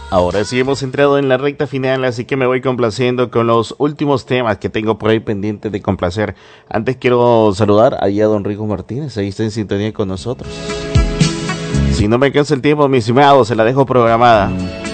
Ahora sí hemos entrado en la recta final, así que me voy complaciendo con los últimos temas que tengo por ahí pendientes de complacer. Antes quiero saludar ahí a don Rico Martínez, ahí está en sintonía con nosotros. Si no me cansa el tiempo, mi estimado, se la dejo programada.